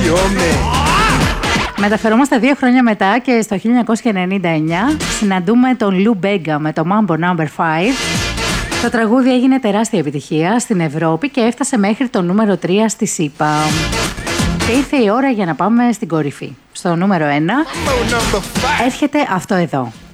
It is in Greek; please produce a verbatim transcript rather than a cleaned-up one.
Μεταφερόμαστε δύο χρόνια μετά και στο χίλια εννιακόσια ενενήντα εννιά συναντούμε τον Λου Μπέγκα με το Mambo νάμπερ πέντε. Το τραγούδι έγινε τεράστια επιτυχία στην Ευρώπη και έφτασε μέχρι το νούμερο τρία στη ΣΥΠΑ. Και ήρθε η ώρα για να πάμε στην κορυφή. Στο νούμερο ένα έρχεται αυτό εδώ.